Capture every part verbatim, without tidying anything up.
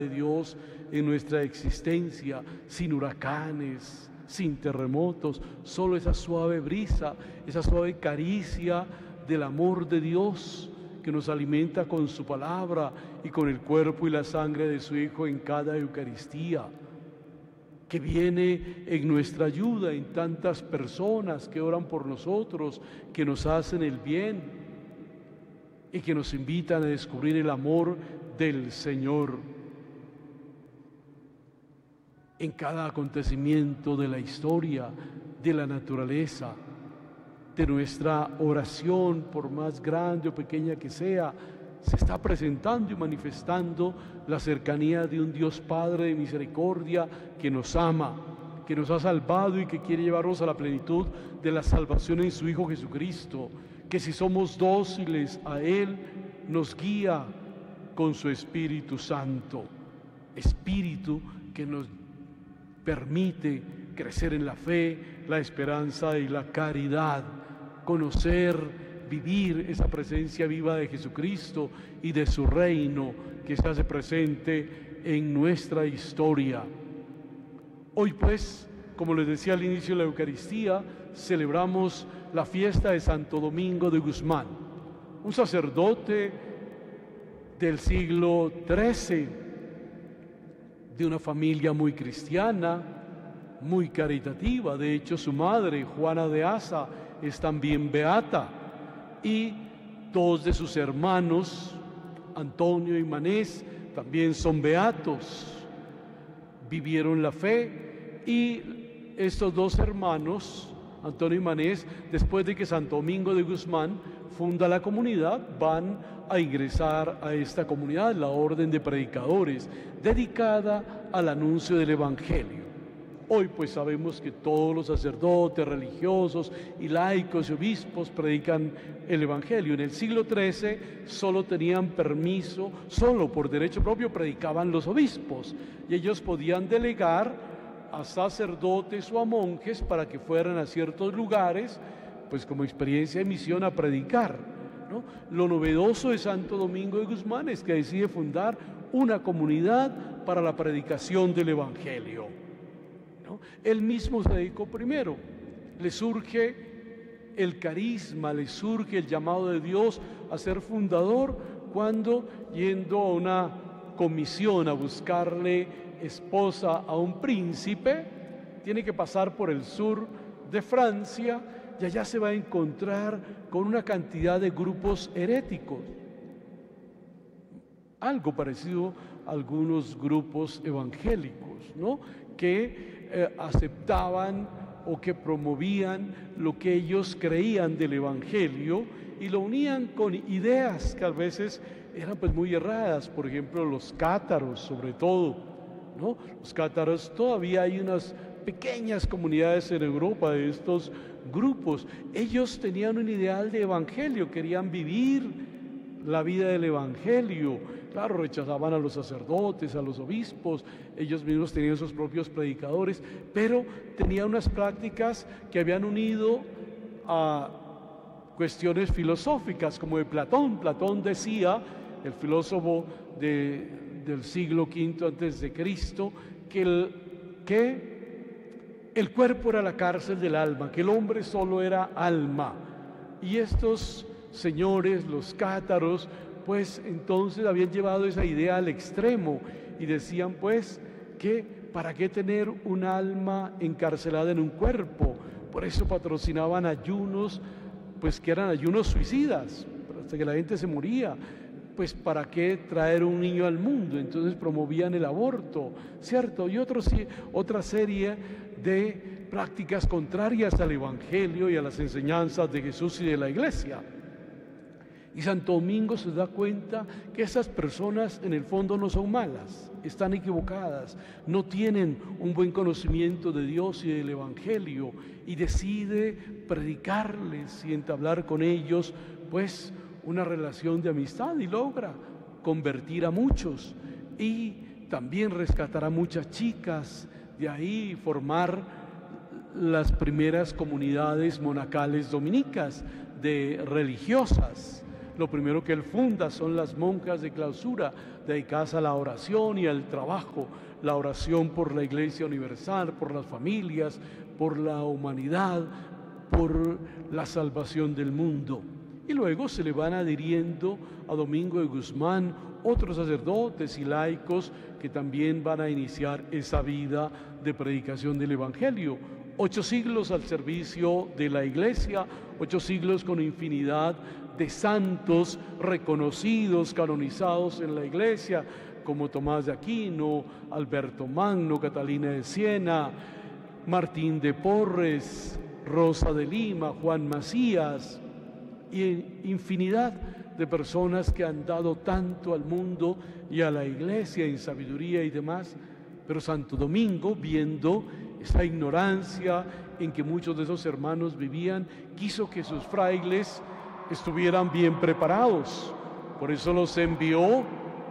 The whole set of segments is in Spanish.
de Dios en nuestra existencia, sin huracanes, sin terremotos, solo esa suave brisa, esa suave caricia del amor de Dios que nos alimenta con su palabra y con el cuerpo y la sangre de su Hijo en cada Eucaristía, que viene en nuestra ayuda en tantas personas que oran por nosotros, que nos hacen el bien y que nos invitan a descubrir el amor del Señor. En cada acontecimiento de la historia, de la naturaleza, de nuestra oración, por más grande o pequeña que sea, se está presentando y manifestando la cercanía de un Dios Padre de misericordia que nos ama, que nos ha salvado y que quiere llevarnos a la plenitud de la salvación en su Hijo Jesucristo, que si somos dóciles a Él, nos guía con su Espíritu Santo, Espíritu que nos permite crecer en la fe, la esperanza y la caridad, conocer, vivir esa presencia viva de Jesucristo y de su reino que se hace presente en nuestra historia. Hoy pues, como les decía al inicio de la Eucaristía, celebramos la fiesta de Santo Domingo de Guzmán, un sacerdote del siglo trece, de una familia muy cristiana, muy caritativa. De hecho, su madre, Juana de Asa, es también beata, y dos de sus hermanos, Antonio y Manés, también son beatos. Vivieron la fe, y estos dos hermanos, Antonio y Manés, después de que Santo Domingo de Guzmán funda la comunidad, van a ingresar a esta comunidad, la Orden de Predicadores, dedicada al anuncio del Evangelio. Hoy pues sabemos que todos los sacerdotes, religiosos y laicos y obispos predican el Evangelio. En el siglo trece solo tenían permiso, solo por derecho propio predicaban los obispos, y ellos podían delegar a sacerdotes o a monjes para que fueran a ciertos lugares, pues como experiencia de misión, a predicar, ¿no? Lo novedoso de Santo Domingo de Guzmán es que decide fundar una comunidad para la predicación del Evangelio, ¿no? Él mismo se dedicó primero, le surge el carisma, le surge el llamado de Dios a ser fundador cuando, yendo a una comisión a buscarle esposa a un príncipe, tiene que pasar por el sur de Francia, y allá se va a encontrar con una cantidad de grupos heréticos, algo parecido a algunos grupos evangélicos, ¿no? que eh, aceptaban o que promovían lo que ellos creían del Evangelio y lo unían con ideas que a veces eran pues muy erradas. Por ejemplo, los cátaros, sobre todo, ¿no? Los cátaros, todavía hay unas pequeñas comunidades en Europa de estos grupos. Ellos tenían un ideal de evangelio, querían vivir la vida del evangelio. Claro, rechazaban a los sacerdotes, a los obispos, ellos mismos tenían sus propios predicadores, pero tenían unas prácticas que habían unido a cuestiones filosóficas, como de Platón. Platón decía, el filósofo de, del siglo quinto antes de Cristo, que el, que el cuerpo era la cárcel del alma, que el hombre solo era alma. Y estos señores, los cátaros, pues entonces habían llevado esa idea al extremo y decían pues que para qué tener un alma encarcelada en un cuerpo. Por eso patrocinaban ayunos, pues que eran ayunos suicidas, hasta que la gente se moría. Pues para qué traer un niño al mundo, entonces promovían el aborto, ¿cierto? Y otros, otra serie de prácticas contrarias al Evangelio y a las enseñanzas de Jesús y de la Iglesia. Y Santo Domingo se da cuenta que esas personas en el fondo no son malas, están equivocadas, no tienen un buen conocimiento de Dios y del Evangelio, y decide predicarles y entablar con ellos pues una relación de amistad, y logra convertir a muchos y también rescatar a muchas chicas, de ahí formar las primeras comunidades monacales dominicas de religiosas. lo primero que él funda son las monjas de clausura, dedicadas a la oración y al trabajo, la oración por la Iglesia Universal, por las familias, por la humanidad, por la salvación del mundo. Y luego se le van adhiriendo a Domingo de Guzmán otros sacerdotes y laicos que también van a iniciar esa vida de predicación del Evangelio. Ocho siglos al servicio de la Iglesia, ocho siglos con infinidad de santos reconocidos, canonizados en la Iglesia, como Tomás de Aquino, Alberto Magno, Catalina de Siena, Martín de Porres, Rosa de Lima, Juan Macías, y infinidad de personas que han dado tanto al mundo y a la Iglesia en sabiduría y demás. Pero Santo Domingo, viendo esa ignorancia en que muchos de esos hermanos vivían, quiso que sus frailes estuvieran bien preparados. Por eso los envió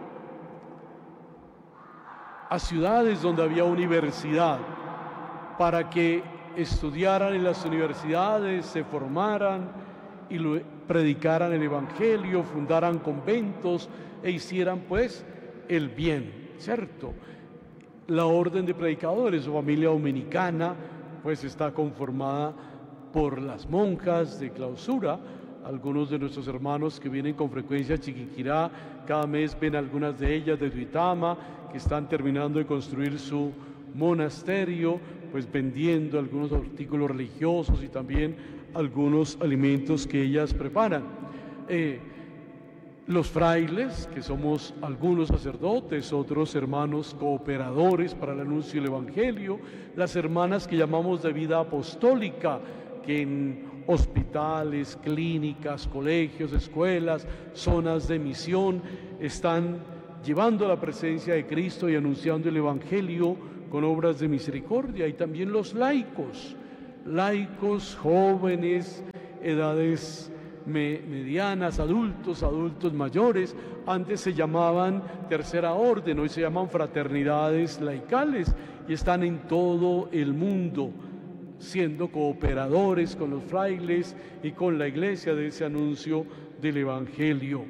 a ciudades donde había universidad, para que estudiaran en las universidades, se formaran y lo, predicaran el Evangelio, fundaran conventos e hicieran pues el bien, ¿cierto? La orden de predicadores o familia dominicana pues está conformada por las monjas de clausura. Algunos de nuestros hermanos que vienen con frecuencia a Chiquinquirá, cada mes ven algunas de ellas de Duitama, que están terminando de construir su monasterio, pues vendiendo algunos artículos religiosos y también algunos alimentos que ellas preparan. Eh, los frailes, que somos algunos sacerdotes, otros hermanos cooperadores para el anuncio del Evangelio, las hermanas que llamamos de vida apostólica, que en hospitales, clínicas, colegios, escuelas, zonas de misión están llevando la presencia de Cristo y anunciando el Evangelio con obras de misericordia. Y también los laicos, laicos jóvenes, edades me, medianas, adultos, adultos mayores. Antes se llamaban tercera orden, hoy se llaman fraternidades laicales y están en todo el mundo, siendo cooperadores con los frailes y con la Iglesia de ese anuncio del Evangelio.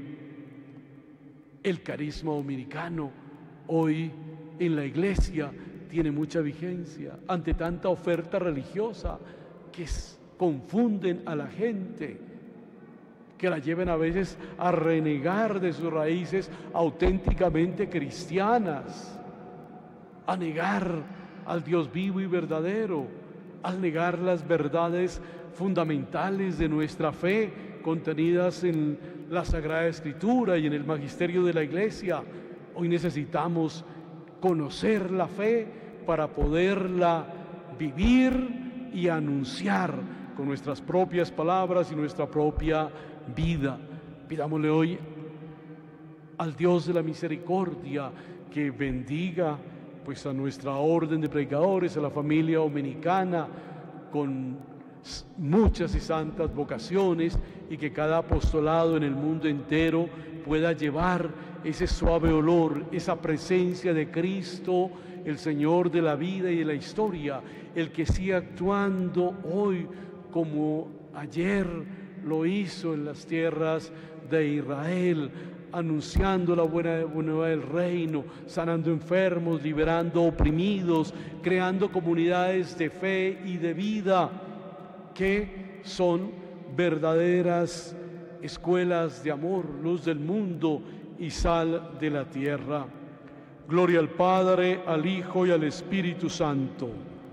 El carisma dominicano hoy en la Iglesia tiene mucha vigencia ante tanta oferta religiosa que confunden a la gente, que la lleven a veces a renegar de sus raíces auténticamente cristianas, a negar al Dios vivo y verdadero, al negar las verdades fundamentales de nuestra fe contenidas en la Sagrada Escritura y en el magisterio de la Iglesia. Hoy necesitamos conocer la fe para poderla vivir y anunciar con nuestras propias palabras y nuestra propia vida. Pidámosle hoy al Dios de la misericordia que bendiga pues a nuestra orden de predicadores, a la familia dominicana con muchas y santas vocaciones, y que cada apostolado en el mundo entero pueda llevar ese suave olor, esa presencia de Cristo, el Señor de la vida y de la historia, el que sigue actuando hoy como ayer lo hizo en las tierras de Israel, anunciando la buena nueva del reino, sanando enfermos, liberando oprimidos, creando comunidades de fe y de vida que son verdaderas escuelas de amor, luz del mundo y sal de la tierra. Gloria al Padre, al Hijo y al Espíritu Santo.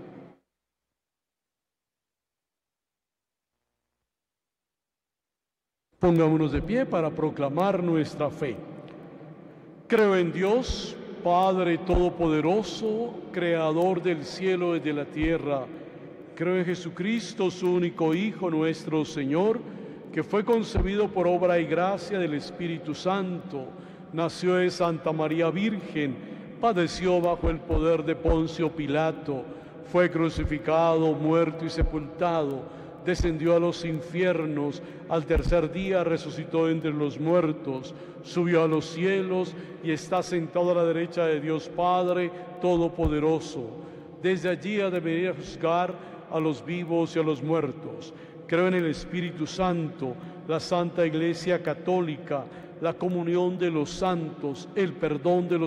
Pongámonos de pie para proclamar nuestra fe. Creo en Dios, Padre Todopoderoso, Creador del cielo y de la tierra. Creo en Jesucristo, su único Hijo, nuestro Señor, que fue concebido por obra y gracia del Espíritu Santo, nació de Santa María Virgen, padeció bajo el poder de Poncio Pilato, fue crucificado, muerto y sepultado, descendió a los infiernos, al tercer día resucitó entre los muertos, subió a los cielos y está sentado a la derecha de Dios Padre Todopoderoso. Desde allí ha de venir a juzgar a los vivos y a los muertos. Creo en el Espíritu Santo, la Santa Iglesia Católica, la comunión de los santos, el perdón de los